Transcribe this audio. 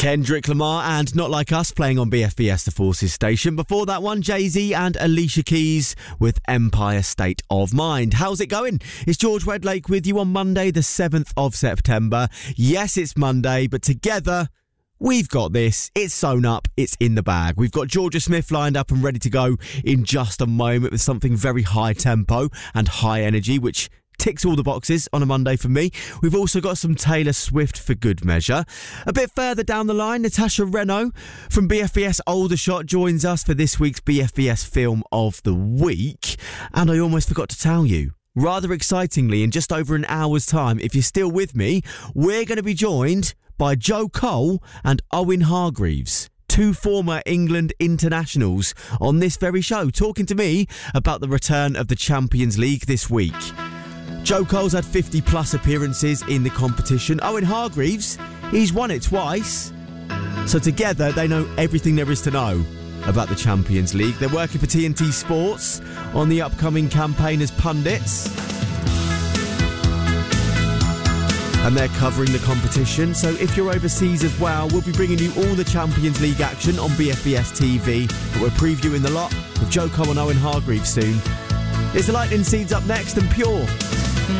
Kendrick Lamar and Not Like Us playing on BFBS The Forces station. Before that one, Jay-Z and Alicia Keys with Empire State of Mind. How's it going? It's George Wedlake with you on Monday the 7th of September. Yes, it's Monday, but together we've got this. It's sewn up. It's in the bag. We've got Georgia Smith lined up and ready to go in just a moment with something very high tempo and high energy, which ticks all the boxes on a Monday for me. We've also got some Taylor Swift for good measure. A bit further down the line, Natasha Reno from BFBS Aldershot joins us for this week's BFBS Film of the Week. And I almost forgot to tell you, rather excitingly, in just over an hour's time, if you're still with me, we're going to be joined by Joe Cole and Owen Hargreaves, two former England internationals, on this very show, talking to me about the return of the Champions League this week. Joe Cole's had 50 plus appearances in the competition. Owen Hargreaves, he's won it twice. So together they know everything there is to know about the Champions League. They're working for TNT Sports on the upcoming campaign as pundits. And they're covering the competition. So if you're overseas as well, we'll be bringing you all the Champions League action on BFBS TV. But we're previewing the lot with Joe Cole and Owen Hargreaves soon. It's the Lightning Seeds up next and Pure